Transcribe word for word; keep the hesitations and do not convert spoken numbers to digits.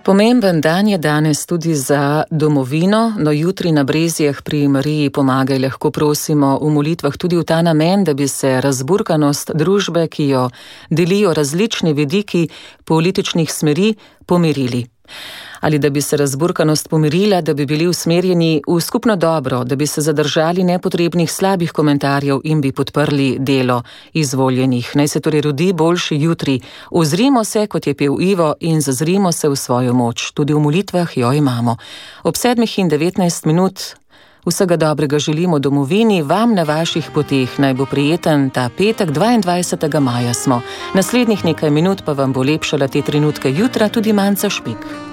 Pomemben dan je danes tudi za domovino, no jutri na Brezjah pri Mariji Pomagaj lahko prosimo v molitvah tudi v ta namen, da bi se razburkanost družbe, ki jo delijo različni vidiki političnih smeri, pomirili. Ali da bi se razburkanost pomirila, da bi bili usmerjeni v skupno dobro, da bi se zadržali nepotrebnih slabih komentarjev in bi podprli delo izvoljenih. Naj se torej rodi boljši jutri. Ozrimo se, kot je pel Ivo, in zazrimo se v svojo moč. Tudi v molitvah jo imamo. Ob sedmih in devetnajst minut vsega dobrega želimo domovini, vam na vaših poteh. Naj bo prijeten ta petek, dvaindvajsetega maja smo. Naslednjih nekaj minut pa vam bo lepšala te trenutke jutra tudi Manca Špik.